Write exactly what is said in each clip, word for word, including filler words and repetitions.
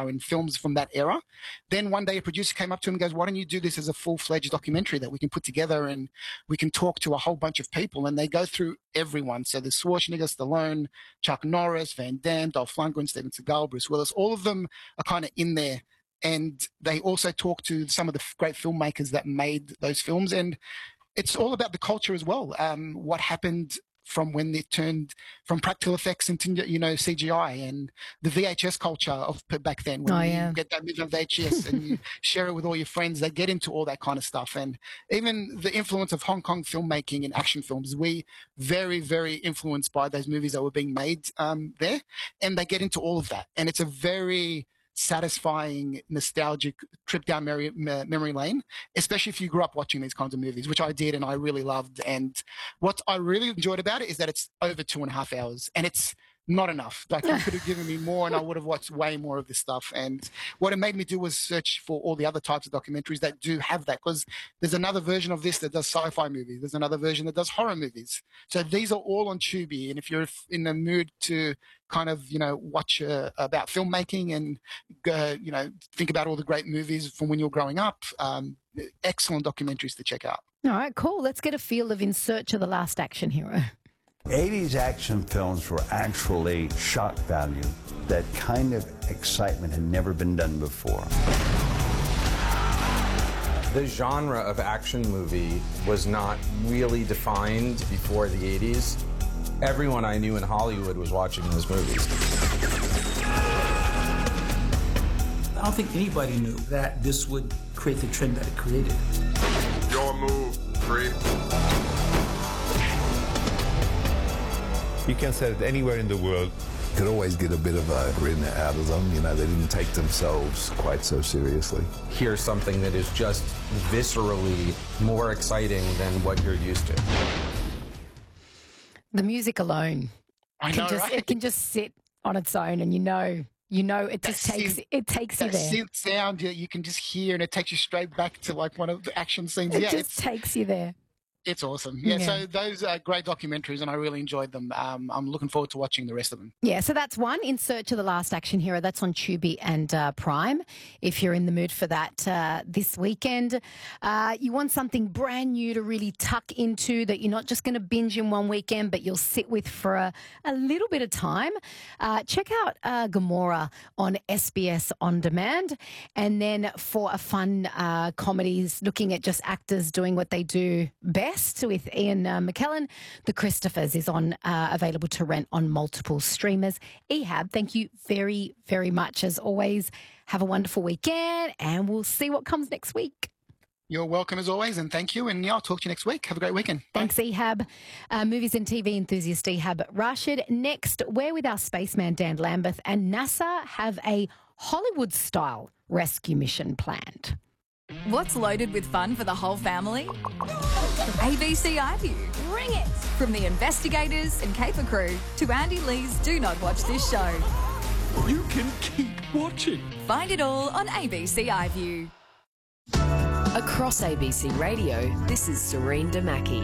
are in films from that era. Then one day a producer came up to him and goes, why don't you do this as a full-fledged documentary that we can put together and we can talk to a whole bunch of people? And they go through everyone. So there's Schwarzenegger, Stallone, Chuck Norris, Van Damme, Dolph Lundgren, Steven Seagal, Bruce Willis. All of them are kind of in there. And they also talk to some of the great filmmakers that made those films. And it's all about the culture as well. Um, what happened from when they turned from practical effects into, you know, C G I, and the V H S culture of back then. When oh, you yeah. get that movie on V H S and you share it with all your friends, they get into all that kind of stuff. And even the influence of Hong Kong filmmaking and action films, we very, very influenced by those movies that were being made um, there. And they get into all of that. And it's a very satisfying, nostalgic trip down memory, memory lane, especially if you grew up watching these kinds of movies, which I did and I really loved. And what I really enjoyed about it is that it's over two and a half hours, and it's not enough. Like, you could have given me more and I would have watched way more of this stuff. And what it made me do was search for all the other types of documentaries that do have that, because there's another version of this that does sci-fi movies. There's another version that does horror movies. So these are all on Tubi. And if you're in the mood to kind of, you know, watch uh, about filmmaking and, uh, you know, think about all the great movies from when you were growing up, um, excellent documentaries to check out. All right, cool. Let's get a feel of In Search of the Last Action Hero. eighties action films were actually shock value. That kind of excitement had never been done before. The genre of action movie was not really defined before the eighties. Everyone I knew in Hollywood was watching those movies. I don't think anybody knew that this would create the trend that it created. Your move, creep. You can set it anywhere in the world. Could always get a bit of a grin out of them. You know, they didn't take themselves quite so seriously. Here's something that is just viscerally more exciting than what you're used to. The music alone, I can know, just, right? it can just sit on its own, and you know, you know, it just That takes synth- it takes you That there. synth sound you, you can just hear, and it takes you straight back to like one of the action scenes. It yeah, just it's, takes you there. it's awesome. Yeah, Yeah. so those are great documentaries, and I really enjoyed them. Um, I'm looking forward to watching the rest of them. Yeah, so that's one, In Search of the Last Action Hero. That's on Tubi and uh, Prime, if you're in the mood for that uh, this weekend. Uh, you want something brand new to really tuck into that you're not just going to binge in one weekend, but you'll sit with for a, a little bit of time. Uh, check out uh, Gomorrah on S B S On Demand. And then for a fun uh, comedies, looking at just actors doing what they do best, with Ian uh, McKellen, The Christophers is on uh, available to rent on multiple streamers. Ehab, thank you very, very much. As always, have a wonderful weekend, and we'll see what comes next week. You're welcome as always, and thank you. And yeah, I'll talk to you next week. Have a great weekend. Bye. Thanks, Ehab. Uh, movies and T V enthusiast Ehab Rashid. Next, we're with our spaceman Dan Lambeth, and NASA have a Hollywood-style rescue mission planned. What's loaded with fun for the whole family? A B C iView. Bring it! From the investigators and caper crew to Andy Lee's Do Not Watch This Show. You can keep watching. Find it all on A B C iView. Across A B C Radio, this is Serene Damaki.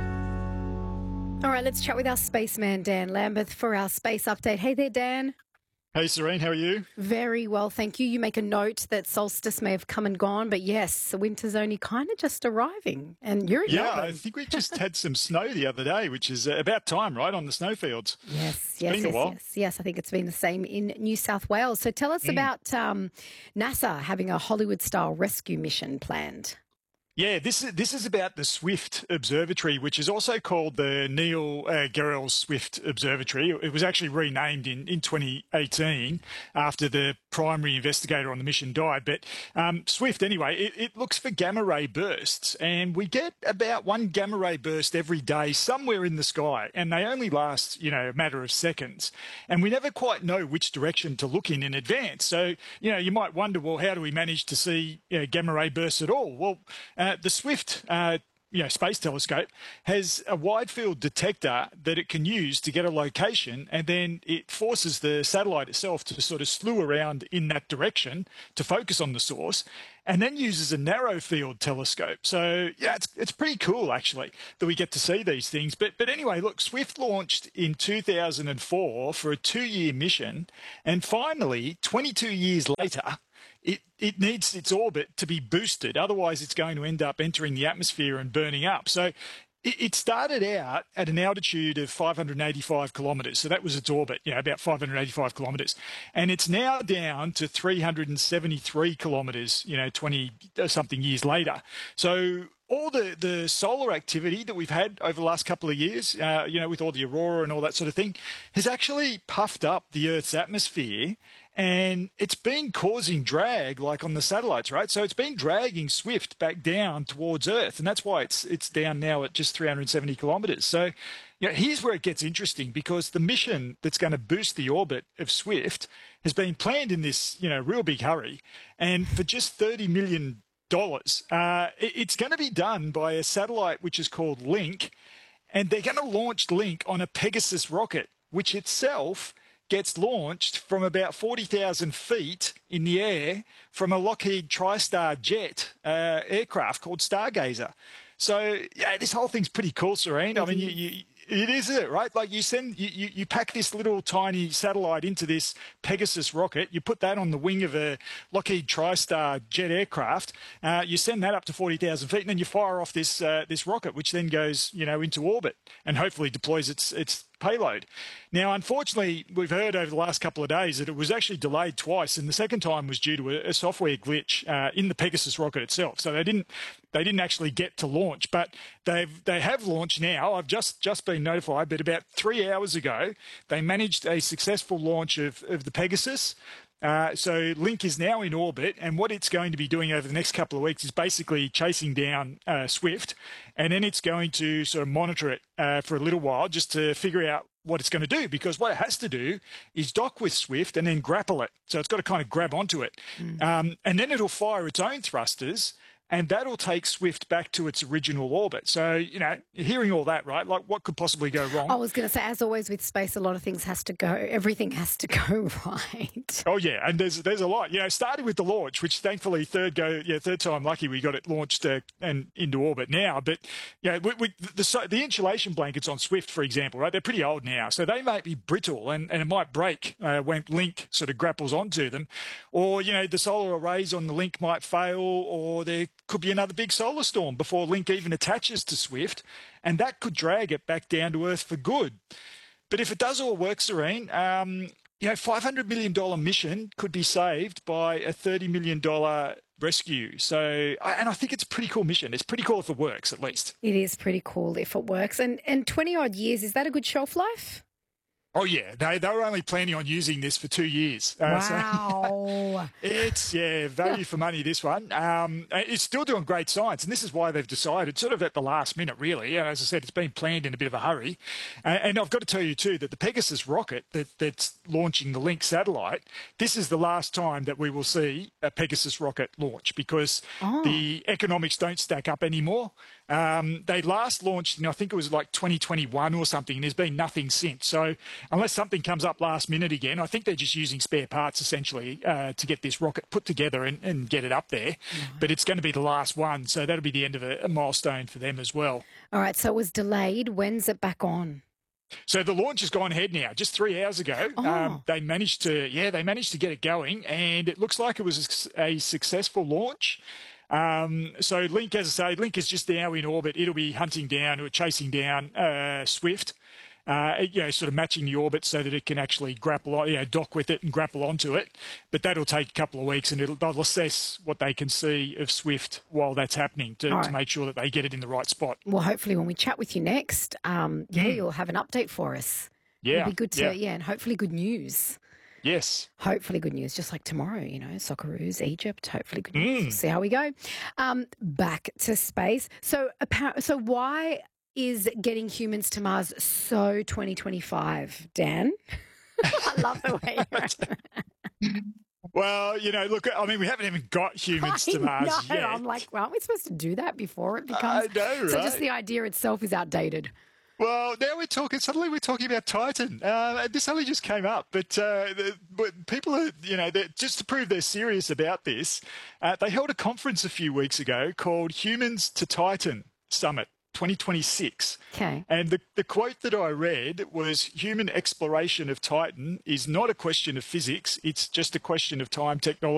All right, let's chat with our spaceman Dan Lambeth for our space update. Hey there, Dan. Hey, Serene, how are you? Very well, thank you. You make a note that solstice may have come and gone, but yes, the winter's only kind of just arriving, and you're in Yeah, Melbourne. I think we just had some snow the other day, which is uh, about time, right, on the snowfields. Yes, It's yes, been yes, a while. yes, yes. I think it's been the same in New South Wales. So tell us Mm. about um, NASA having a Hollywood-style rescue mission planned. Yeah, this is this is about the Swift Observatory, which is also called the Neil uh, Gehrels Swift Observatory. It was actually renamed in, in twenty eighteen after the primary investigator on the mission died. But um, Swift, anyway, it, it looks for gamma ray bursts, and we get about one gamma ray burst every day somewhere in the sky, and they only last, you know, a matter of seconds. And we never quite know which direction to look in in advance. So, you know, you might wonder, well, how do we manage to see you know, gamma ray bursts at all? Well, uh, the Swift uh, you know, space telescope, has a wide field detector that it can use to get a location, and then it forces the satellite itself to sort of slew around in that direction to focus on the source, and then uses a narrow field telescope. So yeah, it's it's pretty cool actually that we get to see these things. But but anyway, look, Swift launched in two thousand four for a two-year mission, and finally, twenty-two years later, It, it needs its orbit to be boosted. Otherwise, it's going to end up entering the atmosphere and burning up. So it, it started out at an altitude of five hundred eighty-five kilometres. So that was its orbit, you know, about five hundred eighty-five kilometres. And it's now down to three hundred seventy-three kilometres, you know, twenty-something years later. So all the, the solar activity that we've had over the last couple of years, uh, you know, with all the aurora and all that sort of thing, has actually puffed up the Earth's atmosphere. And it's been causing drag, like on the satellites, right? So it's been dragging Swift back down towards Earth, and that's why it's it's down now at just three hundred seventy kilometres. So, you know, here's where it gets interesting, because the mission that's going to boost the orbit of Swift has been planned in this, you know, real big hurry, and for just thirty million dollars. Uh, it, it's going to be done by a satellite which is called Link, and they're going to launch Link on a Pegasus rocket, which itself gets launched from about forty thousand feet in the air from a Lockheed TriStar jet uh, aircraft called Stargazer. So, yeah, this whole thing's pretty cool, Serene. I mean, you, you, it is, it, right? Like you send, you, you, you pack this little tiny satellite into this Pegasus rocket, you put that on the wing of a Lockheed TriStar jet aircraft, uh, you send that up to forty thousand feet, and then you fire off this uh, this rocket, which then goes, you know, into orbit and hopefully deploys its its payload. Now, unfortunately, we've heard over the last couple of days that it was actually delayed twice, and the second time was due to a, a software glitch uh, in the Pegasus rocket itself. So they didn't they didn't actually get to launch, but they've they have launched now. I've just just been notified that about three hours ago they managed a successful launch of of the Pegasus. Uh, so Link is now in orbit, and what it's going to be doing over the next couple of weeks is basically chasing down uh, Swift, and then it's going to sort of monitor it uh, for a little while just to figure out what it's going to do, because what it has to do is dock with Swift and then grapple it. So it's got to kind of grab onto it. Mm. Um, and then it'll fire its own thrusters, and that'll take Swift back to its original orbit. So, you know, hearing all that, right, like what could possibly go wrong? I was going to say, as always with space, a lot of things has to go, everything has to go right. Oh, yeah, and there's there's a lot. You know, starting with the launch, which thankfully third go, yeah, third time lucky we got it launched uh, and into orbit now. But, you know, we, we, the, the insulation blankets on Swift, for example, right, they're pretty old now. So they might be brittle and, and it might break uh, when Link sort of grapples onto them. Or, you know, the solar arrays on the Link might fail, or there could be another big solar storm before Link even attaches to Swift, and that could drag it back down to Earth for good. But if it does all work, Serene, um, you know, five hundred million dollars mission could be saved by a thirty million dollars rescue. So, and I think it's a pretty cool mission. It's pretty cool if it works, at least. It is pretty cool if it works. And and twenty odd years, is that a good shelf life? Oh, yeah. They, they were only planning on using this for two years. Uh, wow. So it's, yeah, value for money, this one. Um, it's still doing great science, and this is why they've decided, sort of at the last minute, really. As I said, it's been planned in a bit of a hurry. Uh, and I've got to tell you, too, that the Pegasus rocket that, that's launching the Link satellite, this is the last time that we will see a Pegasus rocket launch, because oh. the economics don't stack up anymore. Um, they last launched in, I think it was like twenty twenty-one or something, and there's been nothing since. So unless something comes up last minute again, I think they're just using spare parts essentially uh, to get this rocket put together and, and get it up there. Mm-hmm. But it's going to be the last one, so that'll be the end of a, a milestone for them as well. All right, so it was delayed. When's it back on? So the launch has gone ahead now. Just three hours ago, oh. um, they managed to, yeah, they managed to get it going, and it looks like it was a, a successful launch. Um, so Link, as I say, Link is just now in orbit. It'll be hunting down or chasing down uh, Swift, uh, you know, sort of matching the orbit so that it can actually grapple on, you know, dock with it and grapple onto it. But that'll take a couple of weeks, and it'll, they'll assess what they can see of Swift while that's happening to, right. to make sure that they get it in the right spot. Well, hopefully when we chat with you next, um, yeah, mm. you'll have an update for us. Yeah. It'll be good to, yeah, yeah and hopefully good news. Yes. Hopefully good news, just like tomorrow, you know, Socceroos, Egypt, hopefully good news. Mm. We'll see how we go. Um, back to space. So, so why is getting humans to Mars so twenty twenty-five, Dan? I love the way you're Well, you know, look, I mean, we haven't even got humans I to Mars know. yet. I'm like, well, aren't we supposed to do that before it becomes? I know, right? So just the idea itself is outdated. Well, now we're talking, suddenly we're talking about Titan. Uh, this only just came up, but, uh, the, but people are, you know, just to prove they're serious about this, uh, they held a conference a few weeks ago called Humans to Titan Summit twenty twenty-six. Okay. And the, the quote that I read was, human exploration of Titan is not a question of physics, it's just a question of time, technology,